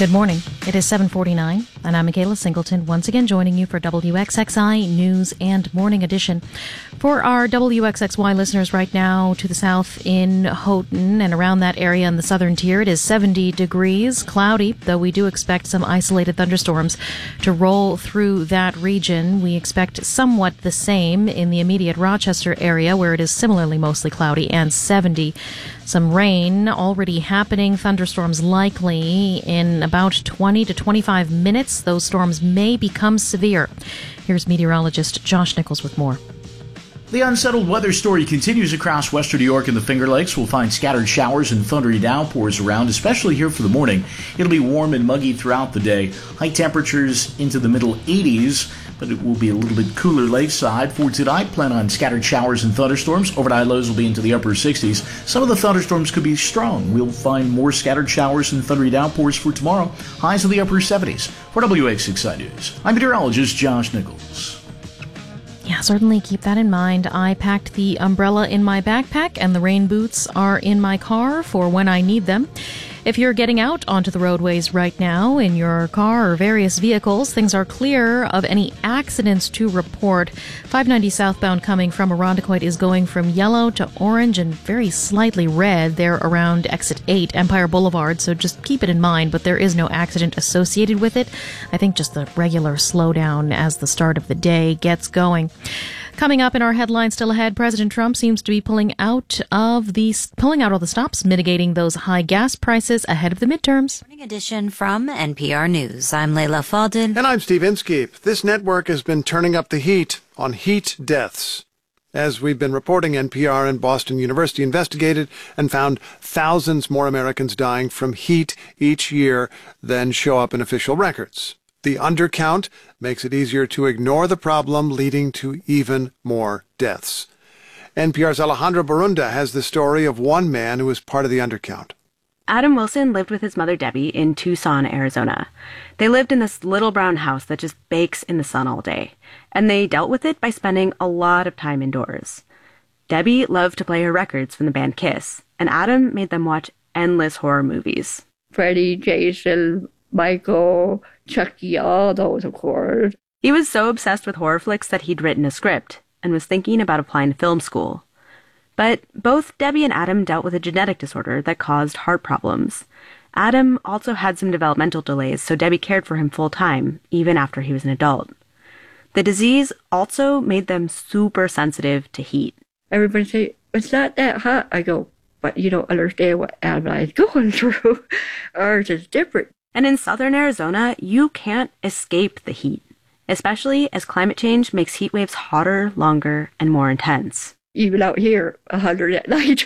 Good morning. It is 7:49, and I'm Michaela Singleton, once again joining you for WXXI News and Morning Edition. For our WXXY listeners right now to the south in Houghton and around that area in the southern tier, it is 70 degrees, cloudy, though we do expect some isolated thunderstorms to roll through that region. We expect somewhat the same in the immediate Rochester area, where it is similarly mostly cloudy and 70. Some rain already happening, thunderstorms likely in about 20 to 25 minutes. Those storms may become severe. Here's meteorologist Josh Nichols with more. The unsettled weather story continues across western New York and the Finger Lakes. We'll find scattered showers and thundery downpours around, especially here for the morning. It'll be warm and muggy throughout the day. High temperatures into the middle 80s, but it will be a little bit cooler lakeside. For tonight, plan on scattered showers and thunderstorms. Overnight lows will be into the upper 60s. Some of the thunderstorms could be strong. We'll find more scattered showers and thundery downpours for tomorrow. Highs in the upper 70s. For WXXI News, I'm meteorologist Josh Nichols. Yeah, certainly keep that in mind. I packed the umbrella in my backpack and the rain boots are in my car for when I need them. If you're getting out onto the roadways right now in your car or various vehicles, things are clear of any accidents to report. 590 southbound coming from Irondequoit is going from yellow to orange and very slightly red there around exit 8, Empire Boulevard, so just keep it in mind, but there is no accident associated with it. I think just the regular slowdown as the start of the day gets going. Coming up in our headlines still ahead, President Trump seems to be pulling out all the stops, mitigating those high gas prices ahead of the midterms. Morning edition from NPR News. I'm Leila Fadel. And I'm Steve Inskeep. This network has been turning up the heat on heat deaths. As we've been reporting, NPR and Boston University investigated and found thousands more Americans dying from heat each year than show up in official records. The undercount makes it easier to ignore the problem, leading to even more deaths. NPR's Alejandra Barunda has the story of one man who was part of the undercount. Adam Wilson lived with his mother Debbie in Tucson, Arizona. They lived in this little brown house that just bakes in the sun all day, and they dealt with it by spending a lot of time indoors. Debbie loved to play her records from the band Kiss, and Adam made them watch endless horror movies. Freddy, Jason, Michael, Chucky, all those, of course. He was so obsessed with horror flicks that he'd written a script and was thinking about applying to film school. But both Debbie and Adam dealt with a genetic disorder that caused heart problems. Adam also had some developmental delays, so Debbie cared for him full-time, even after he was an adult. The disease also made them super sensitive to heat. Everybody say, it's not that hot. I go, but you don't understand what Adam and I is going through. Ours is different. And in southern Arizona, you can't escape the heat, especially as climate change makes heat waves hotter, longer, and more intense. Even out here, 100 at night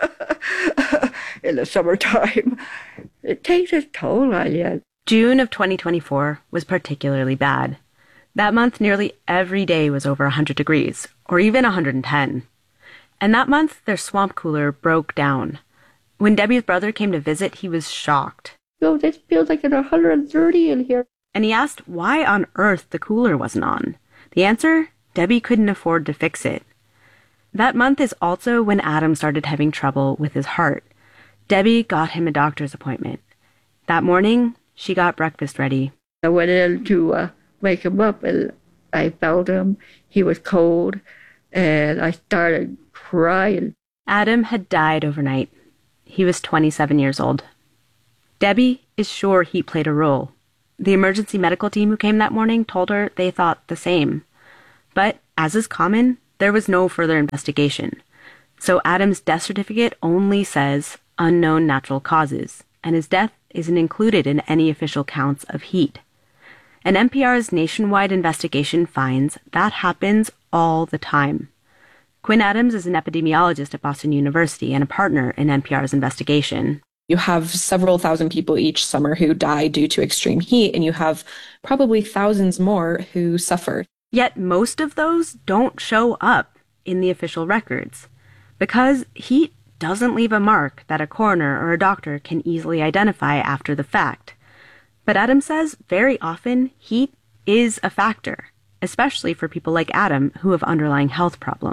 in the summertime, it takes its toll on you. June of 2024 was particularly bad. That month, nearly every day was over 100 degrees, or even 110. And that month, their swamp cooler broke down. When Debbie's brother came to visit, he was shocked. Oh, this feels like it's 130 in here. And he asked why on earth the cooler wasn't on. The answer? Debbie couldn't afford to fix it. That month is also when Adam started having trouble with his heart. Debbie got him a doctor's appointment. That morning, she got breakfast ready. I went in to wake him up, and I felt him. He was cold, and I started crying. Adam had died overnight. He was 27 years old. Debbie is sure heat played a role. The emergency medical team who came that morning told her they thought the same. But, as is common, there was no further investigation. So Adam's death certificate only says unknown natural causes, and his death isn't included in any official counts of heat. And NPR's nationwide investigation finds that happens all the time. Quinn Adams is an epidemiologist at Boston University and a partner in NPR's investigation. You have several thousand people each summer who die due to extreme heat, and you have probably thousands more who suffer. Yet most of those don't show up in the official records, because heat doesn't leave a mark that a coroner or a doctor can easily identify after the fact. But Adam says very often heat is a factor, especially for people like Adam who have underlying health problems.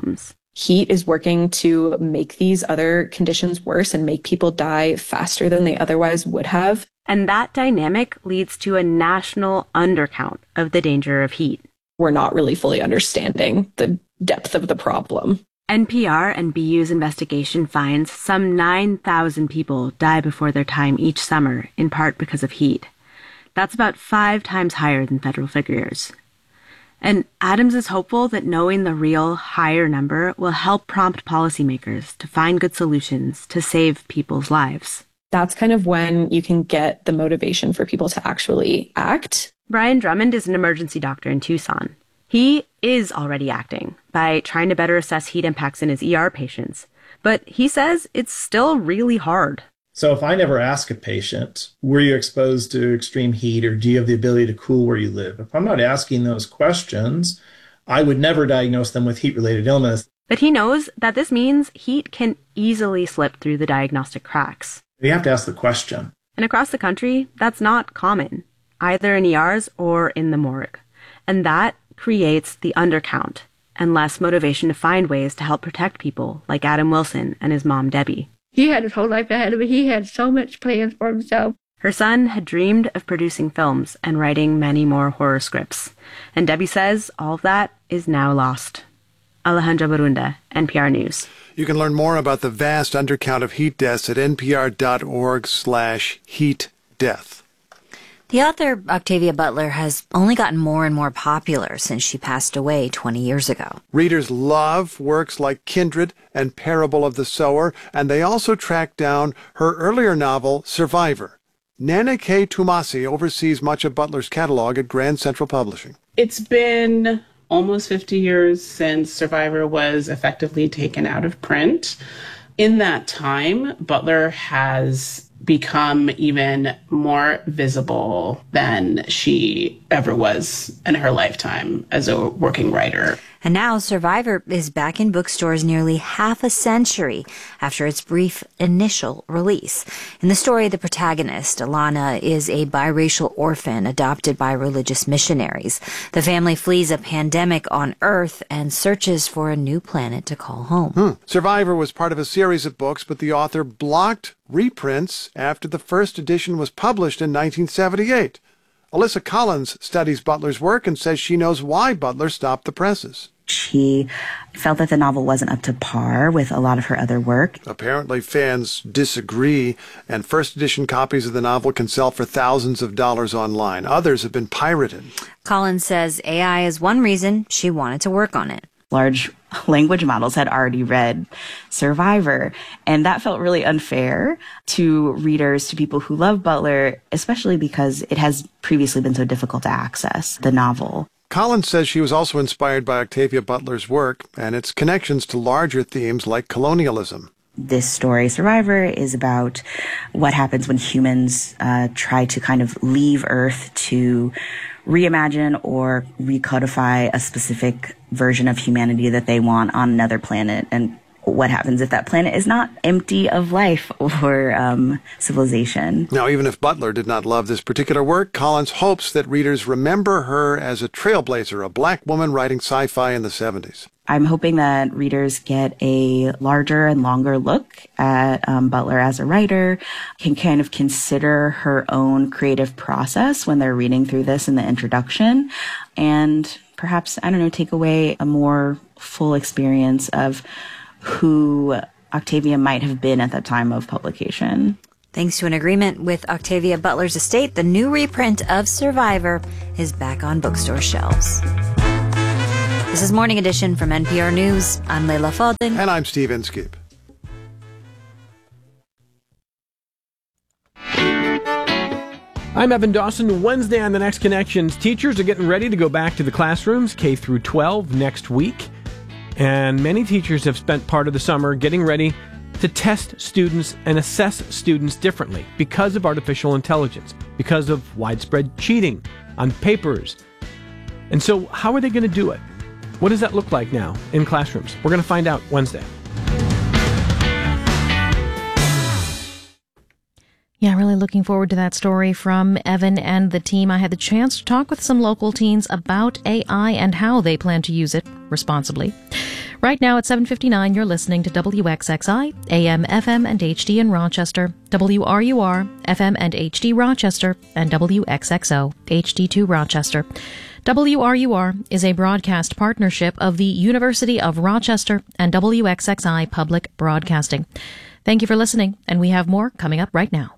Heat is working to make these other conditions worse and make people die faster than they otherwise would have. And that dynamic leads to a national undercount of the danger of heat. We're not really fully understanding the depth of the problem. NPR and BU's investigation finds some 9,000 people die before their time each summer, in part because of heat. That's about 5 times higher than federal figures. And Adams is hopeful that knowing the real, higher number will help prompt policymakers to find good solutions to save people's lives. That's kind of when you can get the motivation for people to actually act. Brian Drummond is an emergency doctor in Tucson. He is already acting by trying to better assess heat impacts in his ER patients. But he says it's still really hard. So if I never ask a patient, were you exposed to extreme heat or do you have the ability to cool where you live? If I'm not asking those questions, I would never diagnose them with heat-related illness. But he knows that this means heat can easily slip through the diagnostic cracks. You have to ask the question. And across the country, that's not common, either in ERs or in the morgue. And that creates the undercount and less motivation to find ways to help protect people like Adam Wilson and his mom, Debbie. He had his whole life ahead of him. He had so much plans for himself. Her son had dreamed of producing films and writing many more horror scripts. And Debbie says all of that is now lost. Alejandra Barunda, NPR News. You can learn more about the vast undercount of heat deaths at npr.org/heatdeath. The author Octavia Butler has only gotten more and more popular since she passed away 20 years ago. Readers love works like Kindred and Parable of the Sower, and they also tracked down her earlier novel, Survivor. Nana K. Tumasi oversees much of Butler's catalog at Grand Central Publishing. It's been almost 50 years since Survivor was effectively taken out of print. In that time, Butler has become even more visible than she ever was in her lifetime as a working writer. And now Survivor is back in bookstores nearly half a century after its brief initial release. In the story, the protagonist, Alana, is a biracial orphan adopted by religious missionaries. The family flees a pandemic on Earth and searches for a new planet to call home. Survivor was part of a series of books, but the author blocked reprints after the first edition was published in 1978. Alyssa Collins studies Butler's work and says she knows why Butler stopped the presses. She felt that the novel wasn't up to par with a lot of her other work. Apparently fans disagree, and first edition copies of the novel can sell for thousands of dollars online. Others have been pirated. Collins says AI is one reason she wanted to work on it. Large language models had already read Survivor, and that felt really unfair to readers, to people who love Butler, especially because it has previously been so difficult to access the novel. Collins says she was also inspired by Octavia Butler's work and its connections to larger themes like colonialism. This story, Survivor, is about what happens when humans try to kind of leave Earth to reimagine or recodify a specific version of humanity that they want on another planet, and what happens if that planet is not empty of life or civilization. Now, even if Butler did not love this particular work, Collins hopes that readers remember her as a trailblazer, a black woman writing sci-fi in the 70s. I'm hoping that readers get a larger and longer look at Butler as a writer, can kind of consider her own creative process when they're reading through this in the introduction, and perhaps, take away a more full experience of who Octavia might have been at the time of publication. Thanks to an agreement with Octavia Butler's estate, the new reprint of Survivor is back on bookstore shelves. This is Morning Edition from NPR News. I'm Leila Fadel. And I'm Steve Inskeep. I'm Evan Dawson. Wednesday on The Next Connections, teachers are getting ready to go back to the classrooms, K through 12, next week. And many teachers have spent part of the summer getting ready to test students and assess students differently because of artificial intelligence, because of widespread cheating on papers. And so how are they going to do it? What does that look like now in classrooms? We're going to find out Wednesday. Yeah, really looking forward to that story from Evan and the team. I had the chance to talk with some local teens about AI and how they plan to use it responsibly. Right now at 7:59, you're listening to WXXI, AM, FM, and HD in Rochester, WRUR, FM and HD Rochester, and WXXO, HD2 Rochester. WRUR is a broadcast partnership of the University of Rochester and WXXI Public Broadcasting. Thank you for listening, and we have more coming up right now.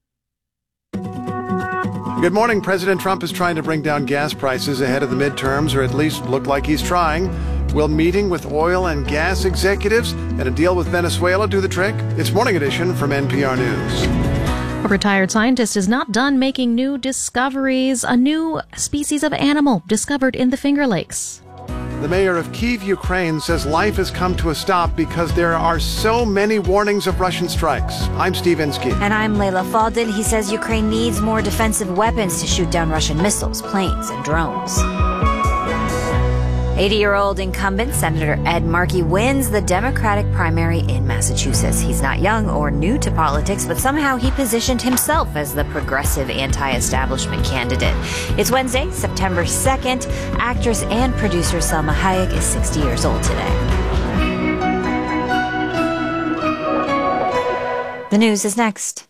Good morning. President Trump is trying to bring down gas prices ahead of the midterms, or at least look like he's trying. Will meeting with oil and gas executives and a deal with Venezuela do the trick? It's Morning Edition from NPR News. A retired scientist is not done making new discoveries. A new species of animal discovered in the Finger Lakes. The mayor of Kyiv, Ukraine, says life has come to a stop because there are so many warnings of Russian strikes. I'm Steve Inskeep. And I'm Layla Faldin. He says Ukraine needs more defensive weapons to shoot down Russian missiles, planes, and drones. 80-year-old incumbent Senator Ed Markey wins the Democratic primary in Massachusetts. He's not young or new to politics, but somehow he positioned himself as the progressive anti-establishment candidate. It's Wednesday, September 2nd. Actress and producer Salma Hayek is 60 years old today. The news is next.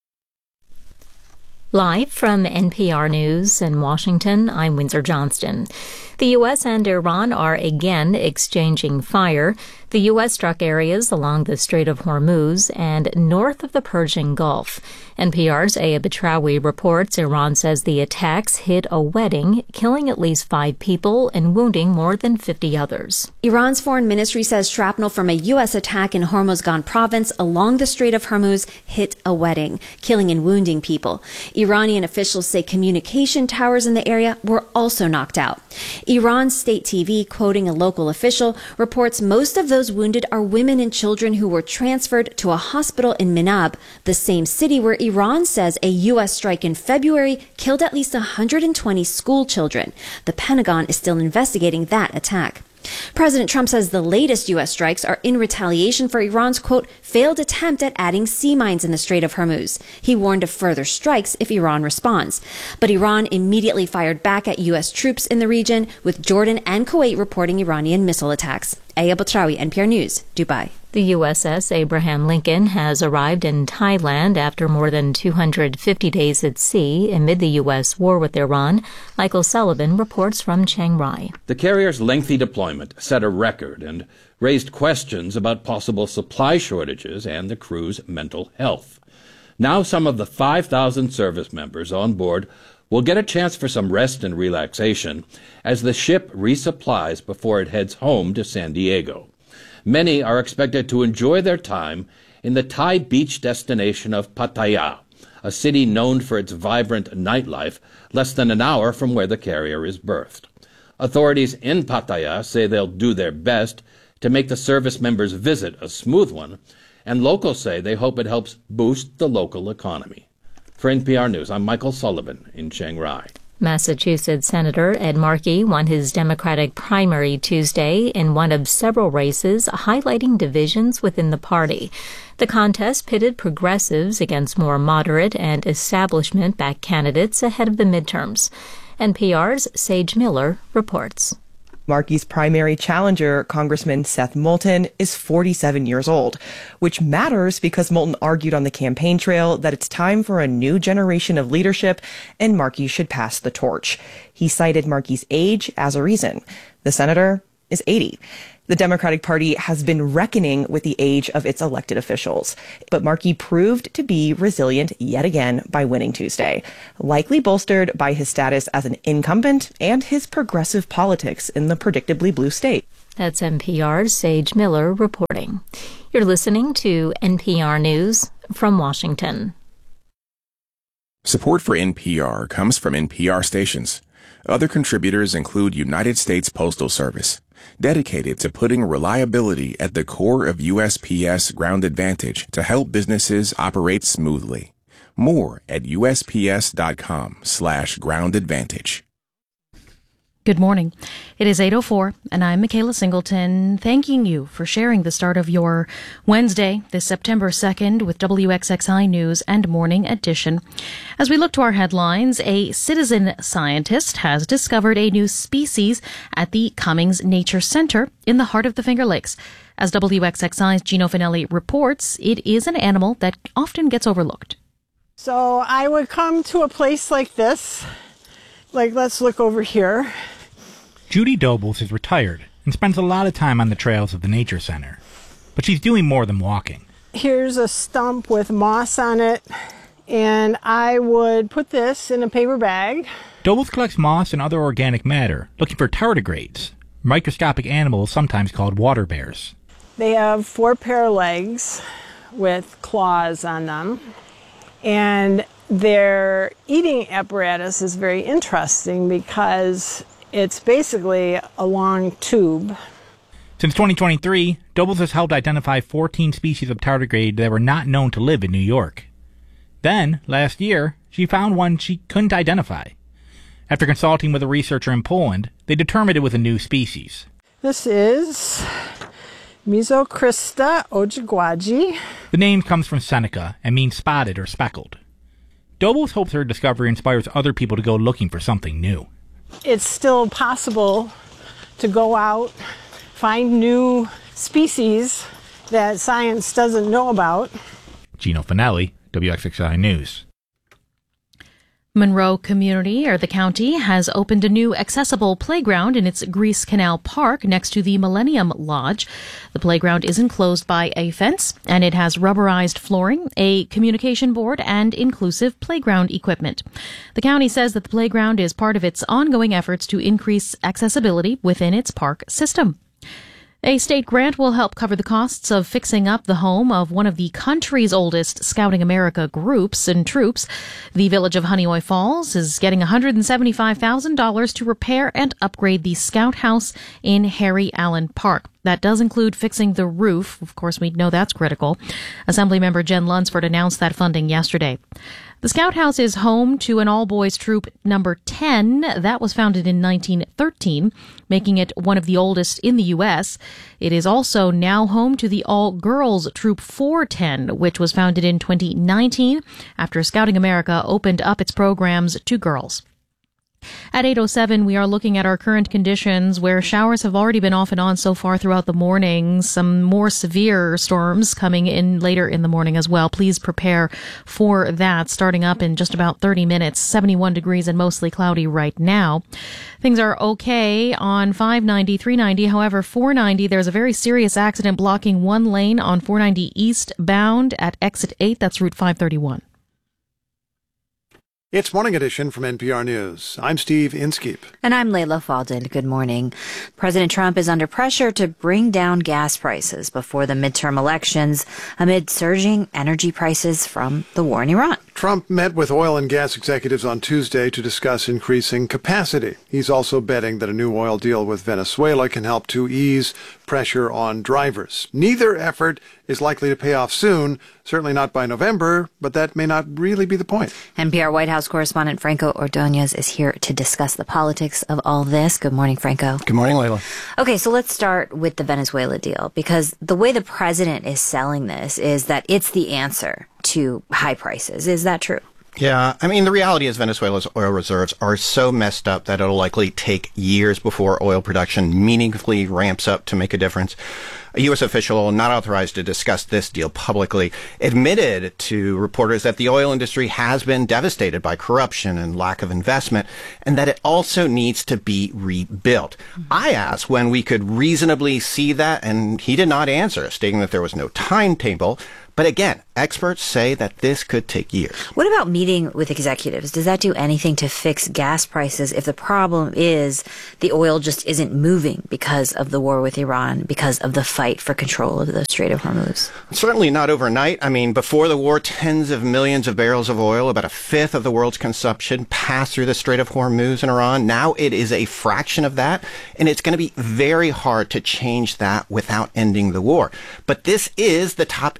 Live from NPR News in Washington, I'm Windsor Johnston. The U.S. and Iran are again exchanging fire. The U.S. struck areas along the Strait of Hormuz and north of the Persian Gulf. NPR's Aya Batrawi reports Iran says the attacks hit a wedding, killing at least 5 people and wounding more than 50 others. Iran's foreign ministry says shrapnel from a U.S. attack in Hormozgan province along the Strait of Hormuz hit a wedding, killing and wounding people. Iranian officials say communication towers in the area were also knocked out. Iran's state TV, quoting a local official, reports most of those wounded are women and children who were transferred to a hospital in Minab, the same city where Iran says a U.S. strike in February killed at least 120 school children. The Pentagon is still investigating that attack. President Trump says the latest U.S. strikes are in retaliation for Iran's, quote, failed attempt at adding sea mines in the Strait of Hormuz. He warned of further strikes if Iran responds. But Iran immediately fired back at U.S. troops in the region, with Jordan and Kuwait reporting Iranian missile attacks. Aya Batrawi, NPR News, Dubai. The USS Abraham Lincoln has arrived in Thailand after more than 250 days at sea amid the U.S. war with Iran. Michael Sullivan reports from Chiang Rai. The carrier's lengthy deployment set a record and raised questions about possible supply shortages and the crew's mental health. Now some of the 5,000 service members on board will get a chance for some rest and relaxation as the ship resupplies before it heads home to San Diego. Many are expected to enjoy their time in the Thai beach destination of Pattaya, a city known for its vibrant nightlife less than an hour from where the carrier is berthed. Authorities in Pattaya say they'll do their best to make the service members' visit a smooth one, and locals say they hope it helps boost the local economy. For NPR News, I'm Michael Sullivan in Chiang Rai. Massachusetts Senator Ed Markey won his Democratic primary Tuesday in one of several races, highlighting divisions within the party. The contest pitted progressives against more moderate and establishment-backed candidates ahead of the midterms. NPR's Sage Miller reports. Markey's primary challenger, Congressman Seth Moulton, is 47 years old, which matters because Moulton argued on the campaign trail that it's time for a new generation of leadership and Markey should pass the torch. He cited Markey's age as a reason. The senator is 80. The Democratic Party has been reckoning with the age of its elected officials, but Markey proved to be resilient yet again by winning Tuesday, likely bolstered by his status as an incumbent and his progressive politics in the predictably blue state. That's NPR's Sage Miller reporting. You're listening to NPR News from Washington. Support for NPR comes from NPR stations. Other contributors include United States Postal Service, dedicated to putting reliability at the core of USPS Ground Advantage to help businesses operate smoothly. More at USPS.com/groundadvantage. Good morning. It is 8:04, and I'm Michaela Singleton, thanking you for sharing the start of your Wednesday, this September 2nd, with WXXI News and Morning Edition. As we look to our headlines, a citizen scientist has discovered a new species at the Cummings Nature Center in the heart of the Finger Lakes. As WXXI's Gino Finelli reports, it is an animal that often gets overlooked. So I would come to a place like this. Like, let's look over here. Judy Dobles is retired and spends a lot of time on the trails of the Nature Center. But she's doing more than walking. Here's a stump with moss on it, and I would put this in a paper bag. Dobles collects moss and other organic matter, looking for tardigrades, microscopic animals sometimes called water bears. They have 4 pair of legs with claws on them, and their eating apparatus is very interesting because it's basically a long tube. Since 2023, Dobles has helped identify 14 species of tardigrade that were not known to live in New York. Then, last year, she found one she couldn't identify. After consulting with a researcher in Poland, they determined it was a new species. This is Mesocrista ojibwaji. The name comes from Seneca and means spotted or speckled. Dobles hopes her discovery inspires other people to go looking for something new. It's still possible to go out, find new species that science doesn't know about. Gino Finelli, WXXI News. Monroe Community, or the county, has opened a new accessible playground in its Grease Canal Park next to the Millennium Lodge. The playground is enclosed by a fence, and it has rubberized flooring, a communication board, and inclusive playground equipment. The county says that the playground is part of its ongoing efforts to increase accessibility within its park system. A state grant will help cover the costs of fixing up the home of one of the country's oldest Scouting America groups and troops. The village of Honeoye Falls is getting $175,000 to repair and upgrade the Scout House in Harry Allen Park. That does include fixing the roof. Of course, we know that's critical. Assemblymember Jen Lunsford announced that funding yesterday. The Scout House is home to an all-boys troop number 10 that was founded in 1913, making it one of the oldest in the U.S. It is also now home to the all-girls troop 410, which was founded in 2019 after Scouting America opened up its programs to girls. At 8:07, we are looking at our current conditions where showers have already been off and on so far throughout the morning. Some more severe storms coming in later in the morning as well. Please prepare for that starting up in just about 30 minutes. 71 degrees and mostly cloudy right now. Things are okay on 590, 390. However, 490, there's a very serious accident blocking one lane on 490 eastbound at exit 8. That's Route 531. It's Morning Edition from NPR News. I'm Steve Inskeep. And I'm Layla Faldin. Good morning. President Trump is under pressure to bring down gas prices before the midterm elections amid surging energy prices from the war in Iran. Trump met with oil and gas executives on Tuesday to discuss increasing capacity. He's also betting that a new oil deal with Venezuela can help to ease pressure on drivers. Neither effort is likely to pay off soon, certainly not by November, but that may not really be the point. NPR White House correspondent Franco Ordonez is here to discuss the politics of all this. Good morning, Franco. Good morning, Layla. Okay, so let's start with the Venezuela deal, because the way the president is selling this is that it's the answer to high prices. Is that true? Yeah, I mean, the reality is Venezuela's oil reserves are so messed up that it'll likely take years before oil production meaningfully ramps up to make a difference. A U.S. official not authorized to discuss this deal publicly admitted to reporters that the oil industry has been devastated by corruption and lack of investment, and that it also needs to be rebuilt. I asked when we could reasonably see that, and he did not answer, stating that there was no timetable. But again, experts say that this could take years. What about meeting with executives? Does that do anything to fix gas prices if the problem is the oil just isn't moving because of the war with Iran, because of the fight for control of the Strait of Hormuz? Certainly not overnight. I mean, before the war, tens of millions of barrels of oil, about a fifth of the world's consumption, passed through the Strait of Hormuz in Iran. Now it is a fraction of that, and it's going to be very hard to change that without ending the war. But this is the top issue on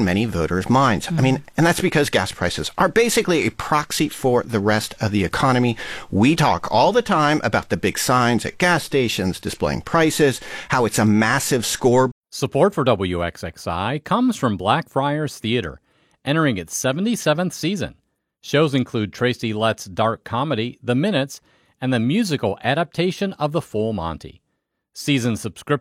many voters' minds. I mean, and that's because gas prices are basically a proxy for the rest of the economy. We talk all the time about the big signs at gas stations displaying prices, how it's a massive score. Support for WXXI comes from Blackfriars Theater, entering its 77th season. Shows include Tracy Letts' dark comedy, The Minutes, and the musical adaptation of The Full Monty. Season subscription